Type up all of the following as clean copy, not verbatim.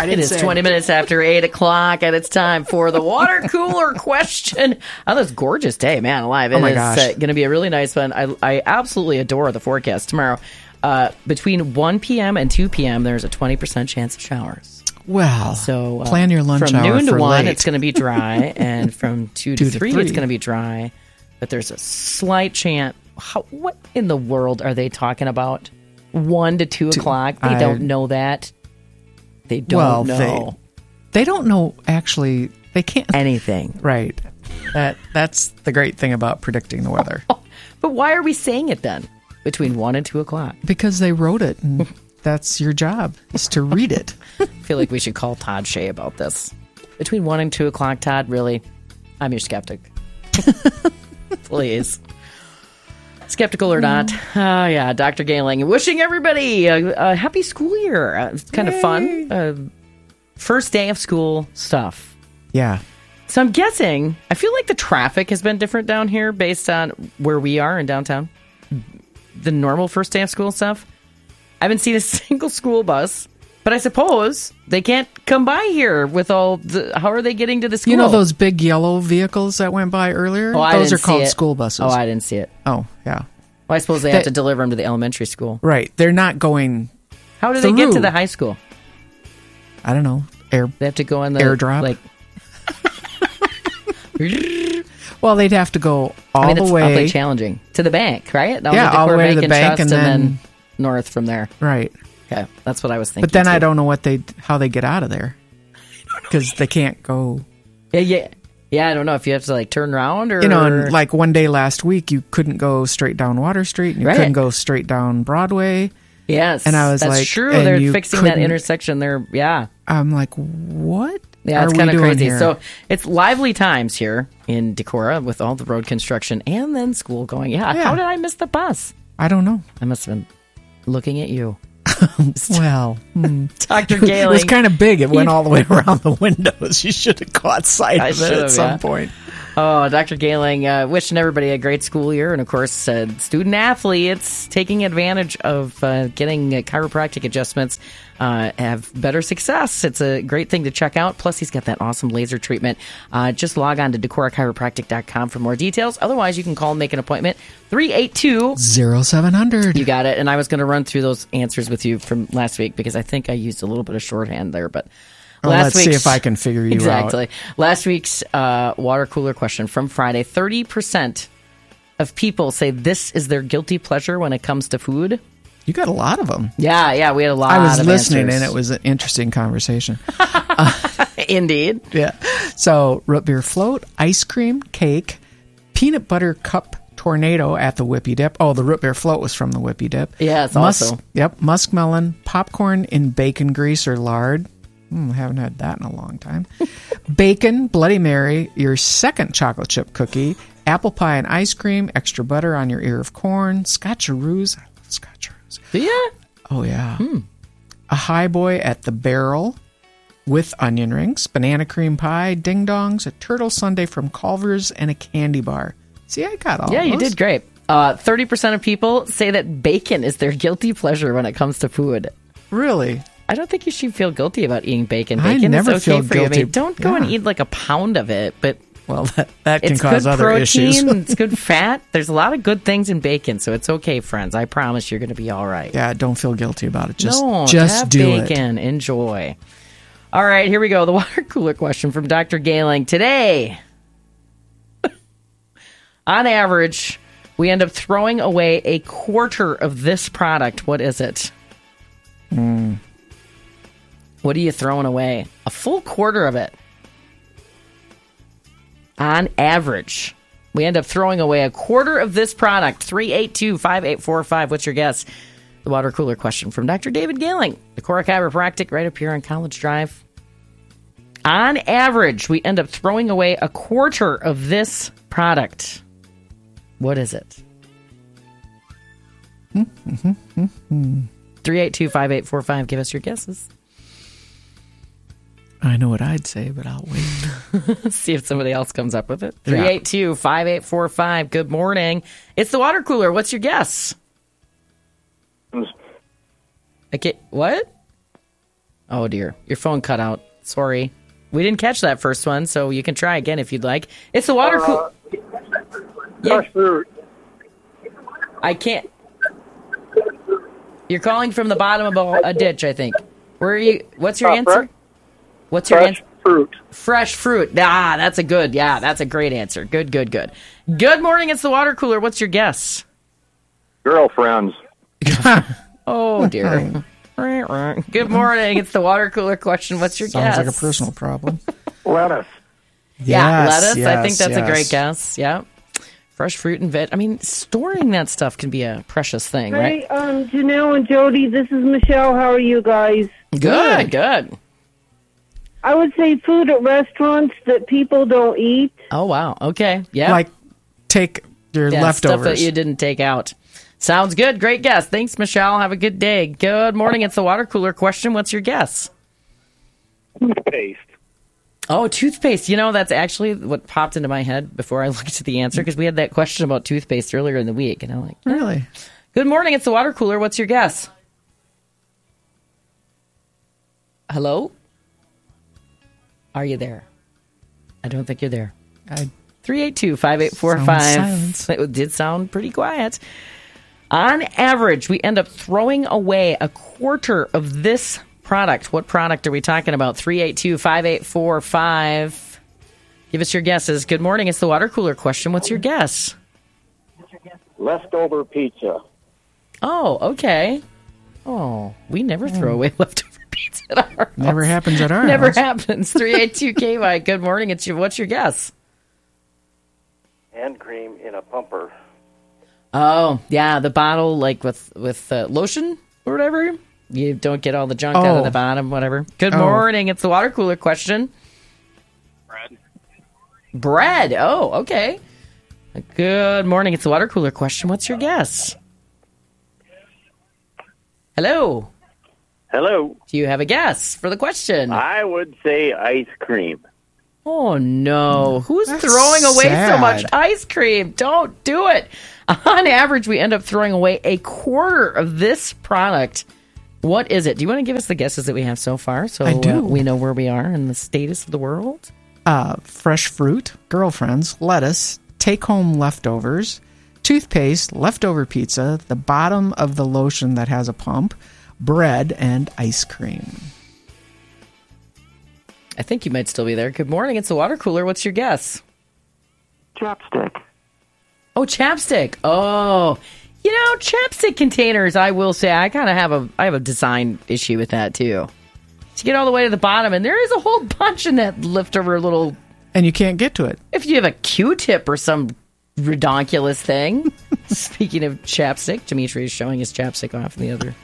It is 20 minutes after 8 o'clock, and it's time for the water cooler question. Oh, this gorgeous day, man, alive. It is going to be a really nice one. I absolutely adore the forecast tomorrow. Between 1 p.m. and 2 p.m., there's a 20% chance of showers. Well, so plan your lunch from hour noon to for 1, late. it's going to be dry, and from 2 to 3, it's going to be dry. But there's a slight chance. What in the world are they talking about? 1 to 2 o'clock? They don't know that. They don't know. They don't know, actually. They can't. Anything. Right. That's the great thing about predicting the weather. But why are we saying it then? Between 1 and 2 o'clock? Because they wrote it, and that's your job, is to read it. I feel like we should call Todd Shea about this. Between 1 and 2 o'clock, Todd, really? I'm your skeptic. Please. Skeptical or not. Oh, yeah, Dr. Gailing. Wishing everybody a happy school year. It's kind of fun. First day of school stuff. Yeah. So I'm guessing, I feel like the traffic has been different down here based on where we are in downtown. The normal first day of school stuff. I haven't seen a single school bus, but I suppose they can't come by here with all the... How are they getting to the school? You know those big yellow vehicles that went by earlier? Those are called school buses. Oh, I didn't see it. Oh, yeah. Well, I suppose they have to deliver them to the elementary school. Right. They're not going... How do they get to the high school? I don't know. They have to go on the... airdrop? Like... Well, they'd have to go all the way... It's awfully challenging. To the bank, right? All the way to the bank and then north from there. Right. Okay, that's what I was thinking. But then I don't know how they get out of there. Because they can't go... Yeah, I don't know if you have to like turn around or... You know, and like one day last week, you couldn't go straight down Water Street, and you couldn't go straight down Broadway. Yes, and I was that's like... true. They're fixing that intersection there. Yeah. I'm like, what? Yeah, it's kind of crazy. Here? So it's lively times here in Decorah with all the road construction and then school going. Yeah. How did I miss the bus? I don't know. I must have been looking at you. Well, Dr. Gailing. It was kind of big. It went all the way around the windows. You should have caught sight of it at some point. Oh, Dr. Gailing, wishing everybody a great school year. And, of course, student athletes taking advantage of getting chiropractic adjustments have better success. It's a great thing to check out. Plus, he's got that awesome laser treatment. Just log on to DecorahChiropractic.com for more details. Otherwise, you can call and make an appointment. 382-0700. You got it. And I was going to run through those answers with you from last week because I think I used a little bit of shorthand there, but... Let's see if I can figure you out. Exactly. Last week's water cooler question from Friday. 30% of people say this is their guilty pleasure when it comes to food. You got a lot of them. Yeah, we had a lot of answers. I was listening, answers. and it was an interesting conversation. Indeed. Yeah. So, root beer float, ice cream, cake, peanut butter cup tornado at the Whippy Dip. Oh, the root beer float was from the Whippy Dip. Yeah, it's also. Yep, muskmelon, popcorn in bacon grease or lard. Haven't had that in a long time. Bacon, Bloody Mary, your second chocolate chip cookie, apple pie and ice cream, extra butter on your ear of corn, scotcheroos. I love scotcheroos. Yeah? Oh, yeah. A high boy at the barrel with onion rings, banana cream pie, ding dongs, a turtle sundae from Culver's, and a candy bar. See, I got all those. Yeah, you did great. 30% of people say that bacon is their guilty pleasure when it comes to food. Really? I don't think you should feel guilty about eating bacon. Bacon never is okay feel for you. I guilty. mean, don't go and eat like a pound of it, but well, that can cause other protein, issues. It's good fat. There's a lot of good things in bacon, so it's okay, friends. I promise you're going to be all right. Yeah, don't feel guilty about it. Just have do bacon. it. Enjoy. All right, here we go. The water cooler question from Dr. Gailing today. On average, we end up throwing away a quarter of this product. What is it? What are you throwing away? A full quarter of it. On average, we end up throwing away a quarter of this product. 382-5845. What's your guess? The water cooler question from Dr. David Gailing. Decorah Chiropractic right up here on College Drive. On average, we end up throwing away a quarter of this product. What is it? 382-5845. Give us your guesses. I know what I'd say, but I'll wait. See if somebody else comes up with it. 382-5845. Good morning. It's the water cooler. What's your guess? Okay, what? Oh, dear. Your phone cut out. Sorry. We didn't catch that first one, so you can try again if you'd like. It's the water cooler. Fresh fruit. I can't. You're calling from the bottom of a ditch, I think. Where are you? What's your answer? What's your answer? Fruit. Fresh fruit. Ah, that's a great answer. Good. Good morning. It's the water cooler. What's your guess? Girlfriends. Oh, dear. Good morning. It's the water cooler question. What's your guess? Sounds like a personal problem. Lettuce. Yeah, lettuce. Yes, I think that's yes. a great guess. Yeah. Fresh fruit and veg. I mean, storing that stuff can be a precious thing, right? Hey, Janelle and Jody, this is Michelle. How are you guys? Good. I would say food at restaurants that people don't eat. Oh, wow. Okay. Yeah. Like, take your leftovers. Stuff that you didn't take out. Sounds good. Great guess. Thanks, Michelle. Have a good day. Good morning. It's the water cooler question. What's your guess? Toothpaste. Oh, toothpaste. You know, that's actually what popped into my head before I looked at the answer, because we had that question about toothpaste earlier in the week. And I'm like, Really? good morning. It's the water cooler. What's your guess? Hello? Are you there? I don't think you're there. 382-5845. Silence. It did sound pretty quiet. On average, we end up throwing away a quarter of this product. What product are we talking about? 382-5845. Give us your guesses. Good morning. It's the water cooler question. What's your guess? Leftover pizza. Oh, okay. Oh, we never throw away leftover pizza at our house. Never happens at our Never house. happens. 382-KY. Good morning. What's your guess? Hand cream in a pumper. Oh, yeah, the bottle, like with lotion or whatever. You don't get all the junk out of the bottom, whatever. Good morning. It's the water cooler question. Bread. Oh, okay. Good morning. It's the water cooler question. What's your guess? Hello. Hello. Do you have a guess for the question? I would say ice cream. Oh, no. Who's That's throwing away so sad. much ice cream? Don't do it. On average, we end up throwing away a quarter of this product. What is it? Do you want to give us the guesses that we have so far so I do. we know where we are in the status of the world? Fresh fruit, girlfriends, lettuce, take-home leftovers, toothpaste, leftover pizza, the bottom of the lotion that has a pump, bread, and ice cream. I think you might still be there. Good morning. It's the water cooler. What's your guess? Chapstick. Oh, chapstick. Oh, you know, chapstick containers, I will say, I kind of have a design issue with that, too. You get all the way to the bottom, and there is a whole bunch in that leftover little... And you can't get to it. If you have a Q-tip or some redonkulous thing. Speaking of chapstick, Dimitri is showing his chapstick off in the other.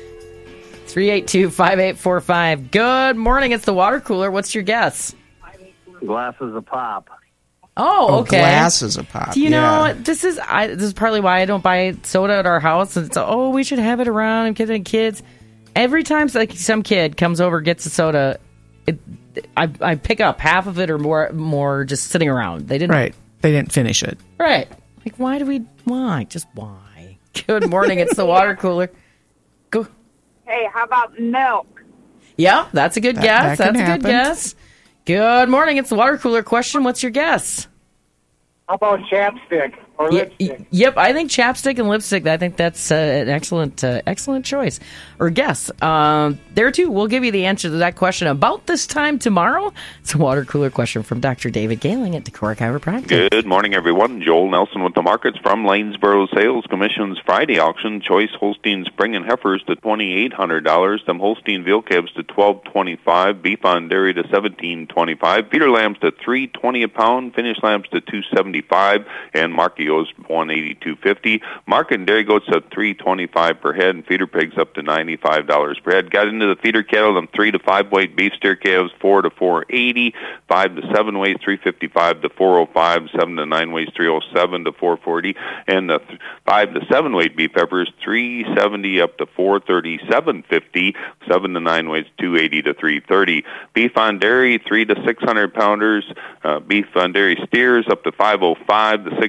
382-5845. Good morning. It's the water cooler. What's your guess? Glasses of pop. Oh, okay. Glasses of pop. Do you know, this is partly why I don't buy soda at our house. It's, we should have it around and get the kids. Every time some kid comes over, gets a soda, I pick up half of it or more just sitting around. They didn't finish it. Right. Like, why? Just why? Good morning. It's the water cooler. Go. Hey, how about milk? Yeah, that's a good guess. That can That's a happen. good guess. Good morning. It's the water cooler question. What's your guess? How about chapstick or lipstick? Yep, I think chapstick and lipstick. I think that's an excellent choice or guess. There too, we'll give you the answer to that question about this time tomorrow. It's a water cooler question from Dr. David Gailing at Decorah Chiropractic. Good morning, everyone. Joel Nelson with the markets from Lanesboro Sales Commission's Friday auction. Choice Holstein Spring and Heifers to $2,800. Them Holstein veal calves to $12.25. Beef on dairy to $17.25. Feeder lambs to $3.20 a pound. Finished lambs to $2.75. And Marquios $182.50. Market and dairy goats at $3.25 per head, and feeder pigs up to $95 per head. Got into the feeder cattle, them 3 to 5 weight beef steer calves $4 to $4.80, 5 to 7 weights $3.55 to $4.05, 7 to 9 weights $3.07 to $4.40, and the 5 to 7 weight beef heifers $3.70 up to $4.37.50, 7 to 9 weights $2.80 to $3.30. Beef on dairy 3 to 600 pounders, beef on dairy steers up to $5.05, the 6 to 9 weights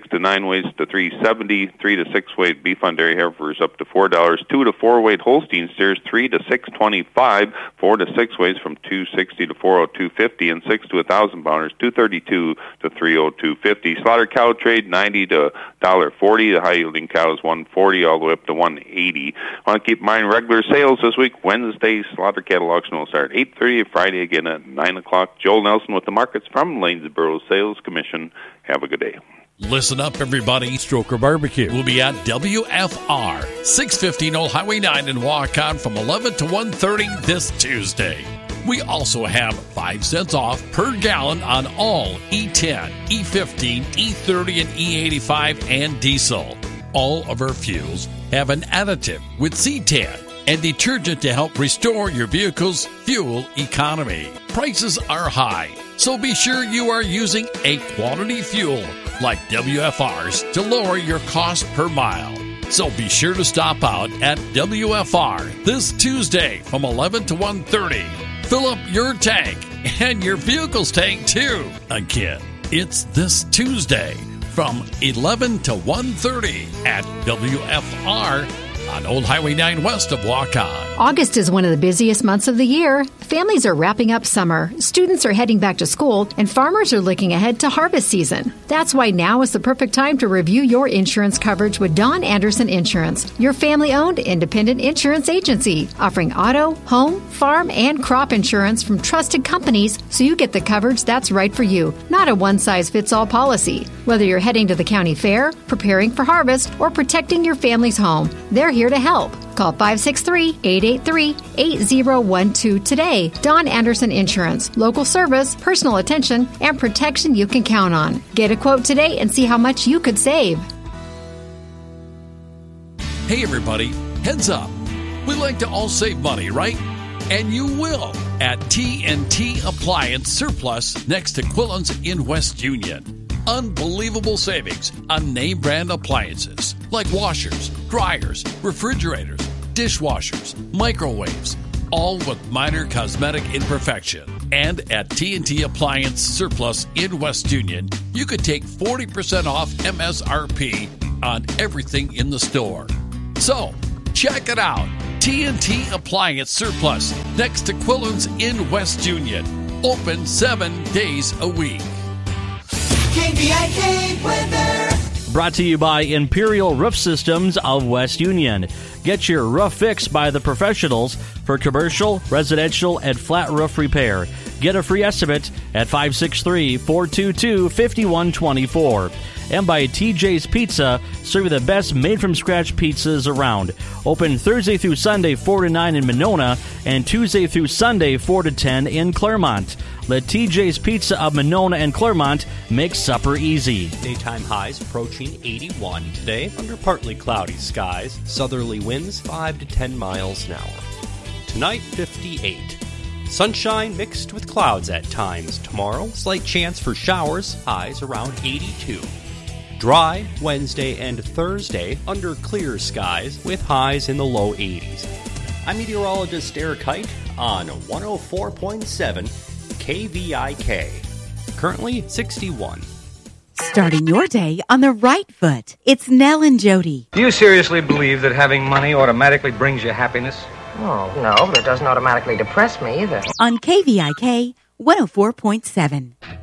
weights to $3.70. 3 to 6 weight beef on dairy heifers up to $4. 2 to 4 weight Holstein steers $3 to $6.25. 4 to 6 weights from $2.60 to $402.50, and 6 to 1,000 pounders $2.32 to $302.50. Slaughter cow trade $90 to $1.40. The high yielding cow is $1.40 all the way up to $1.80. Want to keep in mind regular sales this week. Wednesday slaughter cattle auction will start at 8:30. Friday again at 9 o'clock. Joel Nelson with the markets from Lanesboro Sales Commission. Have a good day. Listen up, everybody. Stroker Barbecue will be at WFR, 615 Old Highway 9 in Waukon from 11 to 1:30 this Tuesday. We also have 5 cents off per gallon on all E10, E15, E30, and E85 and diesel. All of our fuels have an additive with C10 and detergent to help restore your vehicle's fuel economy. Prices are high, so be sure you are using a quality fuel like WFR's to lower your cost per mile. So be sure to stop out at WFR this Tuesday from 11 to 1:30. Fill up your tank and your vehicle's tank too. Again, it's this Tuesday from 11 to 1:30 at WFR on Old Highway 9 west of Waukon. August is one of the busiest months of the year. Families are wrapping up summer, students are heading back to school, and farmers are looking ahead to harvest season. That's why now is the perfect time to review your insurance coverage with Don Anderson Insurance, your family-owned independent insurance agency, offering auto, home, farm, and crop insurance from trusted companies so you get the coverage that's right for you, not a one-size-fits-all policy. Whether you're heading to the county fair, preparing for harvest, or protecting your family's home, they're here to help. Call 563-883-8012 today. Don Anderson Insurance. Local service, personal attention, and protection you can count on. Get a quote today and see how much you could save. Hey everybody, heads up. We like to all save money, right? And you will at TNT Appliance Surplus next to Quillen's in West Union. Unbelievable savings on name brand appliances like washers, dryers, refrigerators, dishwashers, microwaves, all with minor cosmetic imperfection. And at TNT Appliance Surplus in West Union, you could take 40% off MSRP on everything in the store. So, check it out. TNT Appliance Surplus next to Quillen's in West Union. Open 7 days a week. KVIK weather. Brought to you by Imperial Roof Systems of West Union. Get your roof fixed by the professionals for commercial, residential, and flat roof repair. Get a free estimate at 563-422-5124. And by TJ's Pizza, serving the best made-from-scratch pizzas around. Open Thursday through Sunday, 4 to 9 in Monona, and Tuesday through Sunday, 4 to 10 in Claremont. Let TJ's Pizza of Monona and Claremont make supper easy. Daytime highs approaching 81 today under partly cloudy skies. Southerly winds 5 to 10 miles an hour. Tonight, 58. Sunshine mixed with clouds at times. Tomorrow, slight chance for showers, highs around 82. Dry Wednesday and Thursday under clear skies with highs in the low 80s. I'm meteorologist Eric Height on 104.7 KVIK. Currently 61. Starting your day on the right foot. It's Nell and Jody. Do you seriously believe that having money automatically brings you happiness? Oh, no, but it doesn't automatically depress me either. On KVIK 104.7.